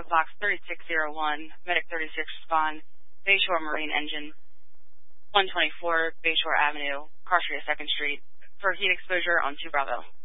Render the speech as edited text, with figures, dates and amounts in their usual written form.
Bravo Box 3601, Medic 36 respond, Bayshore Marine Engine, 124 Bayshore Avenue, Car Street, 2nd Street, for heat exposure on 2 Bravo.